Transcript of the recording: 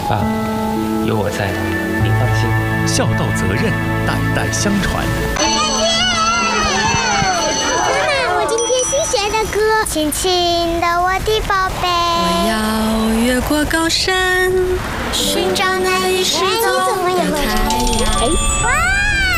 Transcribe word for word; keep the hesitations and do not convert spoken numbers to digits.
爸，有我在，您放心。 孝道责任，代代相传。 妈妈，我今天新学的歌，轻轻的我的宝贝。 我要越过高山，寻找那已失踪的太阳。 哇！